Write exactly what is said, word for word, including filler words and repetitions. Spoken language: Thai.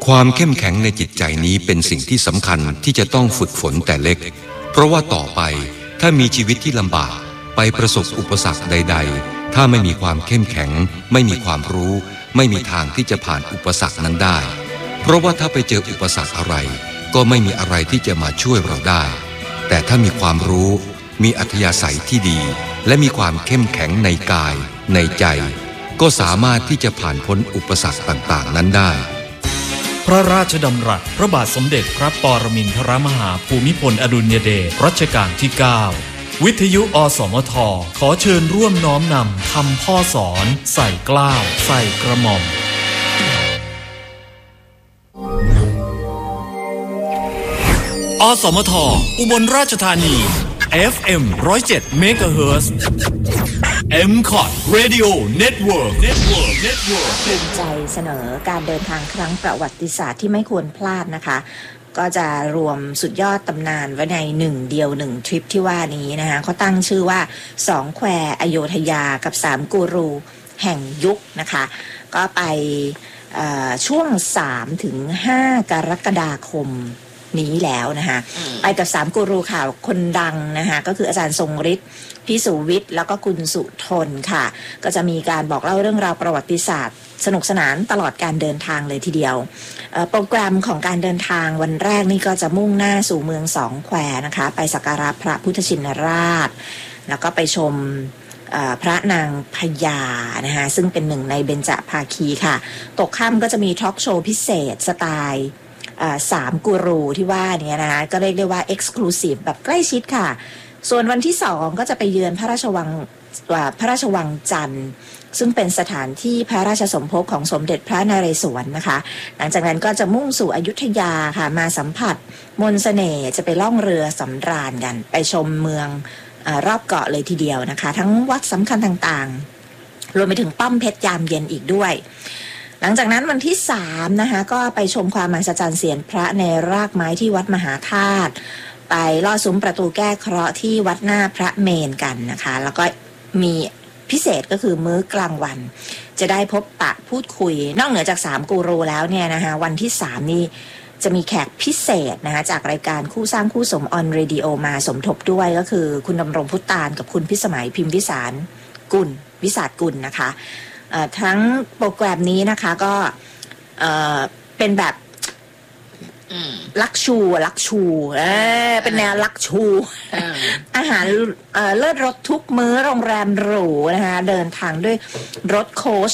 ความเข้มแข็งในจิตใจนี้เป็นสิ่งที่สำคัญที่จะต้องฝึกฝนแต่เล็กเพราะว่าต่อไปถ้ามีชีวิตที่ลำบากไปประสบอุปสรรคใดๆถ้าไม่มีความเข้มแข็งไม่มีความรู้ไม่มีทางที่จะผ่านอุปสรรคนั้นได้เพราะว่าถ้าไปเจออุปสรรคอะไรก็ไม่มีอะไรที่จะมาช่วยเราได้แต่ถ้ามีความรู้มีอัธยาศัยที่ดีและมีความเข้มแข็งในกายในใจก็สามารถที่จะผ่านพ้นอุปสรรคต่างๆนั้นได้พระราชดำรัสพระบาทสมเด็จพระปรมินทรมหาภูมิพลอดุลยเดชรัชกาลที่เก้าวิทยุอสมทขอเชิญร่วมน้อมนำคำพ่อสอนใส่เกล้าใส่กระหม่อมอสมทอุบลราชธานี เอฟ เอ็ม หนึ่งศูนย์เจ็ด เมกะเฮิรตซ์ เอ็ม คอท Radio Network Network Network ภูมิใจเสนอการเดินทางครั้งประวัติศาสตร์ที่ไม่ควรพลาดนะคะก็จะรวมสุดยอดตำนานไว้ในหนึ่งเดียวหนึ่งทริปที่ว่านี้นะคะเขาตั้งชื่อว่าสองแควอโยธยากับสามกูรูแห่งยุคนะคะก็ไปช่วงสามถึงห้ากรกฎาคมนี้แล้วนะคะไปกับสามกูรูข่าวคนดังนะคะก็คืออาจารย์ทรงฤทธิ์พิสุวิทย์แล้วก็คุณสุทนค่ะก็จะมีการบอกเล่าเรื่องราวประวัติศาสตร์สนุกสนานตลอดการเดินทางเลยทีเดียวโปรแกรมของการเดินทางวันแรกนี่ก็จะมุ่งหน้าสู่เมืองสองแควนะคะไปสักการะพระพุทธชินราชแล้วก็ไปชมพระนางพญานะคะซึ่งเป็นหนึ่งในเบญจภาคีค่ะตกค่ำก็จะมีทอล์กโชว์พิเศษสไตล์สามกูรูที่ว่านี้นะคะก็เรียกได้ว่าเอ็กซ์คลูซีฟแบบใกล้ชิดค่ะส่วนวันที่สองก็จะไปเยือนพระราชวังพระราชวังจันทร์ซึ่งเป็นสถานที่พระราชสมภพของสมเด็จพระนเรศวรนะคะหลังจากนั้นก็จะมุ่งสู่อยุธยาค่ะมาสัมผัสมนต์เสน่ห์จะไปล่องเรือสำราญกันไปชมเมืองอรอบเกาะเลยทีเดียวนะคะทั้งวัดสำคัญต่างๆรวมไปถึงป้อมเพชรยามเย็นอีกด้วยหลังจากนั้นวันที่สามนะคะก็ไปชมความมหัศจรรย์เสียรพระในรากไม้ที่วัดมหาธาตุไปลอดซุ้มประตูแก้เคราะห์ที่วัดหน้าพระเมนกันนะคะแล้วก็มีพิเศษก็คือมื้อกลางวันจะได้พบปะพูดคุยนอกเหนือจากสามกูรูแล้วเนี่ยนะคะวันที่สามนี่จะมีแขกพิเศษนะคะจากรายการคู่สร้างคู่สมออนเรดิโอมาสมทบด้วยก็คือคุณดำรงพุตานกับคุณพิสมัยพิมพ์วิสารกุลวิสาทกุลนะคะทั้งโปรแกรมนี้นะคะก็เป็นแบบลักชูลักชูเออเป็นแนวลักชูอาหารเลิศรสทุกมื้อโรงแรมหรูนะคะเดินทางด้วยรถโค้ช